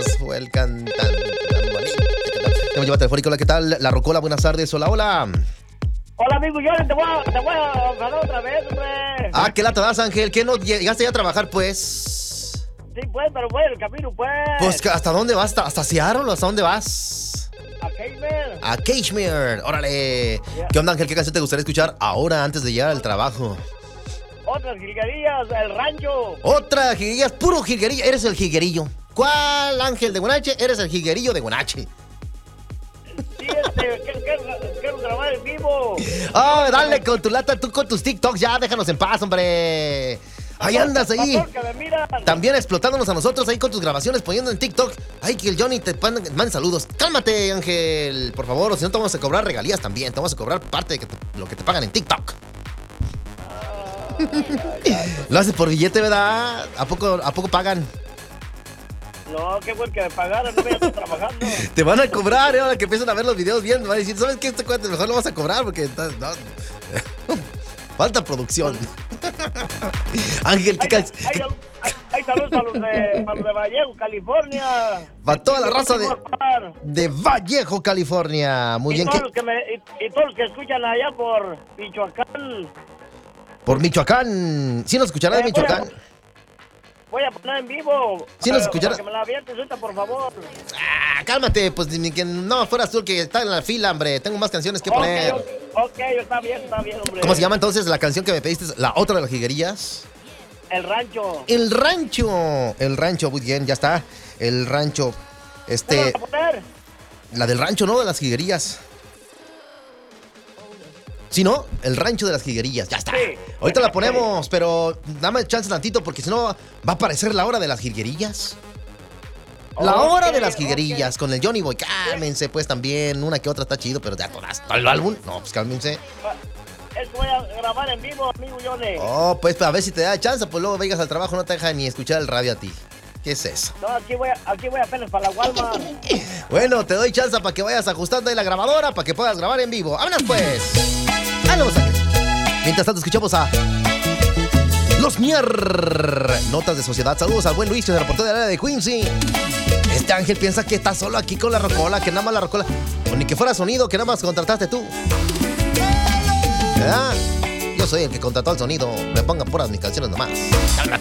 Rolas fue el cantante tan bonito. Tengo llamada telefónica. Hola, ¿qué tal? La Rocola, buenas tardes. Hola, hola. Hola, amigo, yo te voy a hablar otra vez, hombre. Ah, ¿qué lata das, Ángel? ¿Qué no llegaste ya a trabajar, pues? Sí, pues, pero voy en el camino, pues. Pues, ¿hasta dónde vas? ¿Hasta Seattle o hasta dónde vas? A Cashmere. A Cashmere, órale. Yeah. ¿Qué onda, Ángel? ¿Qué canción te gustaría escuchar ahora antes de llegar al trabajo? Otras jilguerillas, el rancho. Otra jilguería, puro jilguerillo. Eres el jilguerillo. ¿Cuál, Ángel de Guanache? Eres el jilguerillo de Guanache. Sí, quiero grabar en vivo. Oh, dale con tu lata, tú con tus TikToks, ya déjanos en paz, hombre. Ahí andas ahí. También explotándonos a nosotros ahí con tus grabaciones, poniendo en TikTok. Ay, que el Johnny te mande saludos. Cálmate, Ángel, por favor, o si no te vamos a cobrar regalías también. Te vamos a cobrar parte de lo que te pagan en TikTok. Lo haces por billete, ¿verdad? ¿A poco pagan? No, qué bueno que me pagaran, no voy a estar trabajando. Te van a cobrar, ahora que empiezan a ver los videos bien. Van a decir, ¿sabes qué? Este cuate mejor lo vas a cobrar porque no. Falta producción. Ángel, ¿qué caes? Hay saludos para los de Vallejo, California. Para toda la raza de Vallejo, California. Muy bien. Y todos los que escuchan allá por Michoacán. Por Michoacán. ¿Sí nos escuchará de Michoacán? Voy a poner en vivo. ¿Sí nos escuchará? Que me la avientes ahorita, por favor. Ah, cálmate, pues ni que no fueras tú el que está en la fila, hombre. Tengo más canciones que poner. Ok, está bien, hombre. ¿Cómo se llama entonces la canción que me pediste? ¿La otra de las jilguerillas? El rancho. El rancho. El rancho, muy bien, ya está. El rancho. ¿Qué vas a poner? La del rancho, ¿no? De las jilguerillas. ¿Sí, no? El rancho de las jilguerillas, ya está. Sí. Ahorita la ponemos, pero dame chance tantito porque si no va a aparecer la hora de las jilguerillas. La hora de las jilguerillas con el Johnny Boy. Cálmense, pues también. Una que otra está chido, pero ya todas. ¿El álbum? No, pues cálmense. Eso voy a grabar en vivo, amigo Johnny. Oh, pues a ver si te da chance, pues luego vengas al trabajo, no te deja ni escuchar el radio a ti. ¿Qué es eso? No, aquí voy apenas para la Walmart. Bueno, te doy chance para que vayas ajustando ahí la grabadora para que puedas grabar en vivo. ¡Vámonos, pues! ¡Vámonos! Mientras tanto, escuchamos a Los Notas de Sociedad. Saludos al buen Luis, que se reportó del área de Quincy. Este Ángel piensa que está solo aquí con la Rocola, que nada más la Rocola. O ni que fuera sonido, que nada más contrataste tú. ¿Verdad? Yo soy el que contrató el sonido. Me pongan puras mis canciones nomás.